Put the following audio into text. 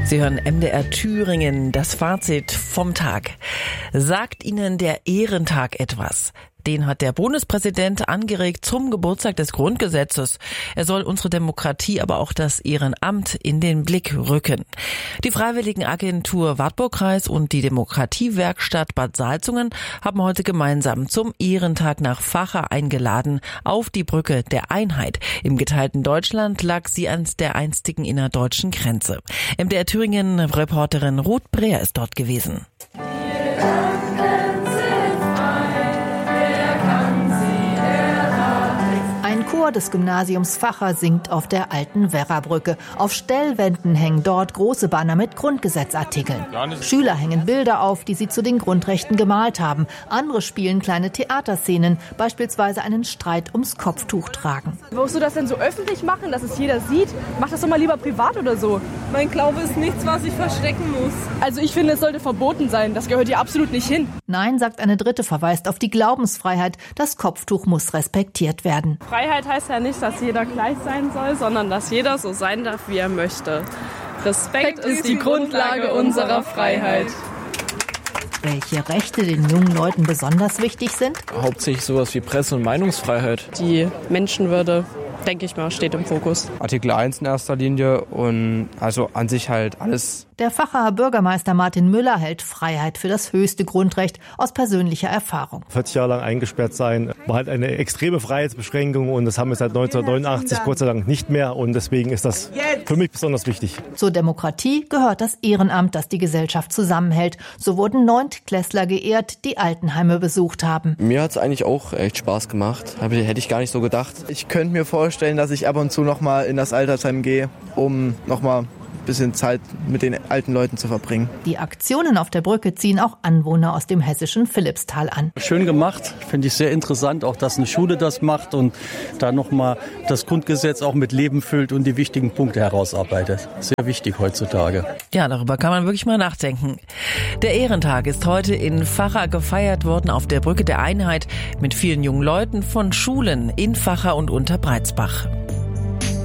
Sie hören MDR Thüringen, das Fazit vom Tag. Sagt Ihnen der Ehrentag etwas? Den hat der Bundespräsident angeregt zum Geburtstag des Grundgesetzes. Er soll unsere Demokratie, aber auch das Ehrenamt in den Blick rücken. Die Freiwilligenagentur Wartburgkreis und die Demokratiewerkstatt Bad Salzungen haben heute gemeinsam zum Ehrentag nach Vacha eingeladen auf die Brücke der Einheit. Im geteilten Deutschland lag sie an der einstigen innerdeutschen Grenze. MDR Thüringen-Reporterin Ruth Breer ist dort gewesen. Ein Chor des Gymnasiums Vacha singt auf der alten Werrabrücke. Auf Stellwänden hängen dort große Banner mit Grundgesetzartikeln. Schüler hängen Bilder auf, die sie zu den Grundrechten gemalt haben. Andere spielen kleine Theaterszenen, beispielsweise einen Streit ums Kopftuch tragen. Wolltest du das denn so öffentlich machen, dass es jeder sieht? Mach das doch mal lieber privat oder so. Mein Glaube ist nichts, was ich verstecken muss. Also ich finde, es sollte verboten sein. Das gehört hier absolut nicht hin. Nein, sagt eine Dritte, verweist auf die Glaubensfreiheit. Das Kopftuch muss respektiert werden. Freiheit heißt ja nicht, dass jeder gleich sein soll, sondern dass jeder so sein darf, wie er möchte. Respekt ist die Grundlage unserer Freiheit. Welche Rechte den jungen Leuten besonders wichtig sind? Hauptsächlich sowas wie Presse- und Meinungsfreiheit. Die Menschenwürde, denke ich mal, steht im Fokus. Artikel 1 in erster Linie und also an sich halt alles. Der Vachaer Bürgermeister Martin Müller hält Freiheit für das höchste Grundrecht aus persönlicher Erfahrung. 40 Jahre lang eingesperrt sein war halt eine extreme Freiheitsbeschränkung und das haben wir seit 1989 Gott sei Dank nicht mehr und deswegen ist das für mich besonders wichtig. Zur Demokratie gehört das Ehrenamt, das die Gesellschaft zusammenhält. So wurden Neuntklässler geehrt, die Altenheime besucht haben. Mir hat es eigentlich auch echt Spaß gemacht. Hätte ich gar nicht so gedacht. Ich könnte mir vorstellen, dass ich ab und zu noch mal in das Altersheim gehe, um noch mal ein bisschen Zeit mit den alten Leuten zu verbringen. Die Aktionen auf der Brücke ziehen auch Anwohner aus dem hessischen Philippstal an. Schön gemacht, finde ich sehr interessant, auch dass eine Schule das macht und da nochmal das Grundgesetz auch mit Leben füllt und die wichtigen Punkte herausarbeitet. Sehr wichtig heutzutage. Ja, darüber kann man wirklich mal nachdenken. Der Ehrentag ist heute in Vacha gefeiert worden auf der Brücke der Einheit mit vielen jungen Leuten von Schulen in Vacha und Unterbreitsbach.